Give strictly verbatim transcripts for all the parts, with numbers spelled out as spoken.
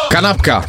Kanapka.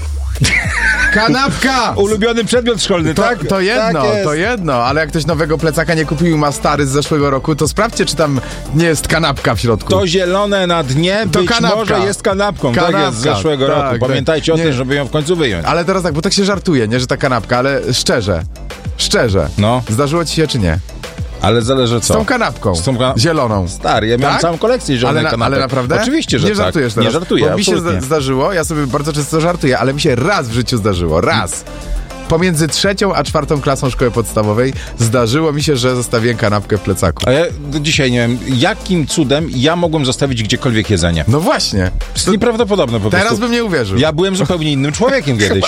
Kanapka! Ulubiony przedmiot szkolny, To, tak? to jedno, tak to jedno, ale jak ktoś nowego plecaka nie kupił i ma stary z zeszłego roku, to sprawdźcie, czy tam nie jest kanapka w środku. To zielone na dnie To być kanapka. może jest kanapką. Kanapka. Tak jest z zeszłego Tak, roku. tak. Pamiętajcie o Nie. tym, żeby ją w końcu wyjąć. Ale teraz tak, bo tak się żartuje, nie, że ta kanapka, ale szczerze, szczerze, No. zdarzyło ci się czy nie? Ale zależy co. Z tą kanapką, Z tą ka- zieloną. Stary, ja miałem Tak? całą kolekcję zielonych Ale, na, kanapek. ale naprawdę? Oczywiście, że nie tak. żartujesz teraz. Nie żartuję, Bo mi się absolutnie. zda- zdarzyło, ja sobie bardzo często żartuję, ale mi się raz w życiu zdarzyło, raz. Pomiędzy trzecią a czwartą klasą szkoły podstawowej zdarzyło mi się, że zostawiłem kanapkę w plecaku. A ja do dzisiaj nie wiem, jakim cudem ja mogłem zostawić gdziekolwiek jedzenie. No właśnie. To jest nieprawdopodobne po Teraz prostu. bym nie uwierzył. Ja byłem zupełnie innym człowiekiem kiedyś.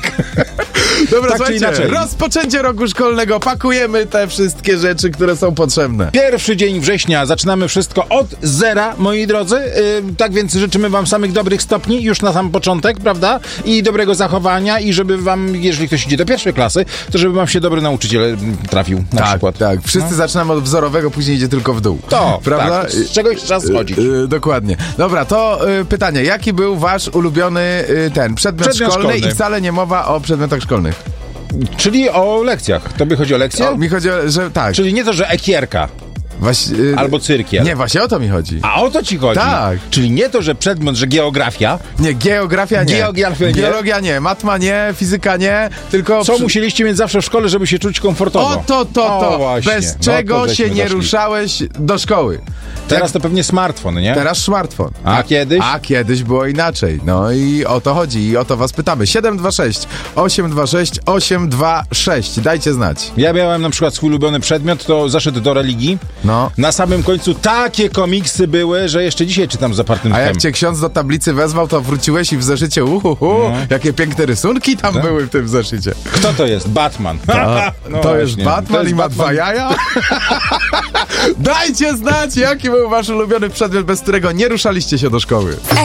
Dobra, tak czy słuchajcie, inaczej. rozpoczęcie roku szkolnego, pakujemy te wszystkie rzeczy, które są potrzebne. Pierwszy dzień września, zaczynamy wszystko od zera, moi drodzy. Yy, tak więc życzymy wam samych dobrych stopni już na sam początek, prawda? I dobrego zachowania i żeby wam, jeżeli ktoś idzie do pierwszej klasy, to żeby wam się dobry nauczyciel mm, trafił na tak, przykład. tak. Wszyscy zaczynamy od wzorowego, później idzie tylko w dół. To, prawda? tak, z czegoś trzeba schodzić. Y, y, dokładnie. Dobra, to y, pytanie. Jaki był wasz ulubiony y, ten przedmiot, Przedmiot szkolny, szkolny. i wcale nie mowa o przedmiotach szkolnych? Czyli o lekcjach. Tobie chodzi o lekcje? O, mi chodzi o, że tak. Czyli nie to, że ekierka Właśnie, y, albo cyrkiel. Nie, właśnie o to mi chodzi. A o to ci chodzi? Tak. Czyli nie to, że przedmiot, że geografia. Nie, geografia nie. Geografia nie? Biologia nie, matma nie, fizyka nie, tylko... Co przy- musieliście mieć zawsze w szkole, żeby się czuć komfortowo? O to, to, to. O, właśnie. Bez No czego to żeśmy się nie doszli. ruszałeś do szkoły. Teraz to pewnie smartfon, nie? Teraz smartfon. A kiedyś? A kiedyś było inaczej. No i o to chodzi i o to was pytamy. siedem dwa sześć, osiem dwa sześć, osiem dwa sześć. Dajcie znać. Ja miałem na przykład swój ulubiony przedmiot, to zaszedł do religii. No. Na samym końcu takie komiksy były, że jeszcze dzisiaj czytam z zapartym A jak tchem. cię ksiądz do tablicy wezwał, to wróciłeś i w zeszycie uhuhu, No. jakie piękne rysunki tam Tak? były w tym zeszycie. Kto to jest? Batman. A, No to jest właśnie. Batman To jest i ma Batman. dwa jaja? Dajcie znać, jaki był wasz ulubiony przedmiot, bez którego nie ruszaliście się do szkoły.